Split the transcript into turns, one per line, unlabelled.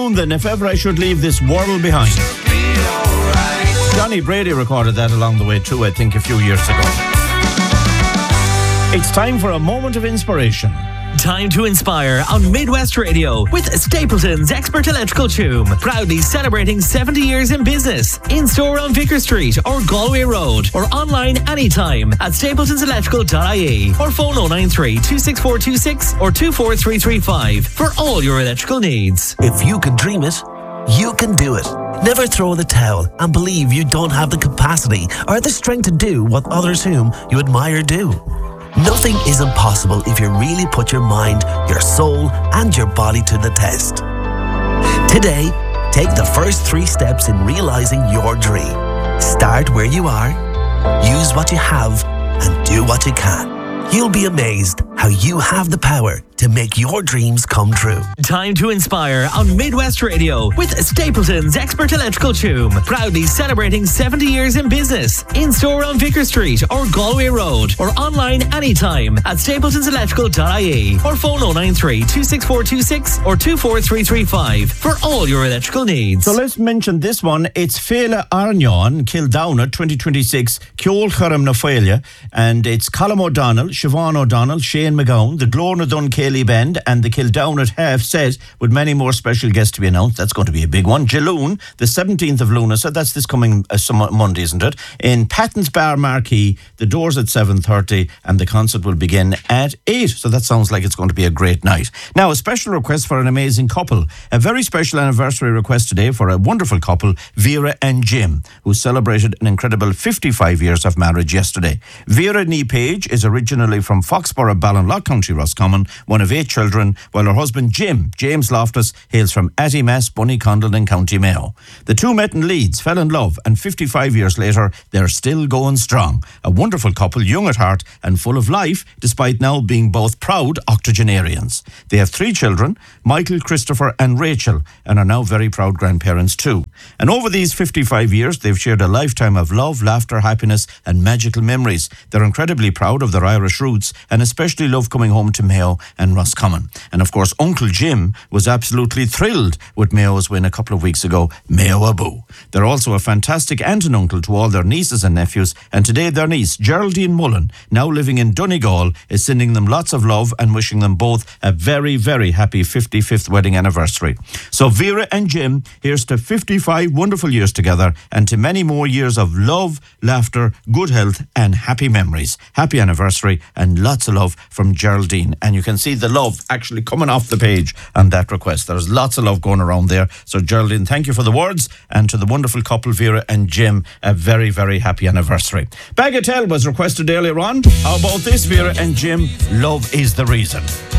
tune then, if ever I should leave this world behind. Johnny Brady recorded that along the way too, I think, a few years ago. It's time for a moment of inspiration.
Time to inspire on Midwest Radio with Stapleton's Expert Electrical Tune. Proudly celebrating 70 years in business. In store on Vicar Street or Galway Road, or online anytime at stapletonselectrical.ie or phone 093 26426 or 24335 for all your electrical needs.
If you can dream it, you can do it. Never throw the towel and believe you don't have the capacity or the strength to do what others whom you admire do. Nothing is impossible if you really put your mind, your soul, and your body to the test. Today, take the first 3 steps in realizing your dream. Start where you are, use what you have, and do what you can. You'll be amazed how you have the power to make your dreams come true.
Time to inspire on Midwest Radio with Stapleton's Expert Electrical Tune. Proudly celebrating 70 years in business. In store on Vicar Street or Galway Road, or online anytime at stapletonselectrical.ie or phone 093 26426 or 24335 for all your electrical needs.
So let's mention this one. It's Féile Arneon, Kildowner 2026, Ceol Churim na Féile, and it's Colm O'Donnell, Siobhan O'Donnell, Shane McGowan, the Glórna Dun Cayley Bend, and the Kildowner half set, with many more special guests to be announced. That's going to be a big one. Jaloon, the 17th of Luna, so that's this coming Monday, isn't it? In Patton's Bar Marquee, the doors at 7:30, and the concert will begin at 8. So that sounds like it's going to be a great night. Now, a special request for an amazing couple. A very special anniversary request today for a wonderful couple, Vera and Jim, who celebrated an incredible 55 years of marriage yesterday. Vera Nee Page is originally from Foxborough, Ballinlough, County Roscommon, one of 8 children, while her husband Jim, James Loftus, hails from Attymass, Bunnycondle in County Mayo. The two met in Leeds, fell in love, and 55 years later, they're still going strong. A wonderful couple, young at heart and full of life, despite now being both proud octogenarians. They have 3 children, Michael, Christopher and Rachel, and are now very proud grandparents too. And over these 55 years, they've shared a lifetime of love, laughter, happiness and magical memories. They're incredibly proud of their Irish roots and especially love coming home to Mayo and Roscommon. And of course, Uncle Jim was absolutely thrilled with Mayo's win a couple of weeks ago, Mayo Abu. They're also a fantastic aunt and uncle to all their nieces and nephews, and today their niece, Geraldine Mullen, now living in Donegal, is sending them lots of love and wishing them both a very, very happy 55th wedding anniversary. So Vera and Jim, here's to 55 wonderful years together and to many more years of love, laughter, good health and happy memories. Happy anniversary and lots of love from Geraldine. And you can see the love actually coming off the page on that request. There's lots of love going around there. So Geraldine, thank you for the words, and to the wonderful couple Vera and Jim, a very, very happy anniversary. Bagatelle was requested earlier on. How about this, Vera and Jim? Love is the reason.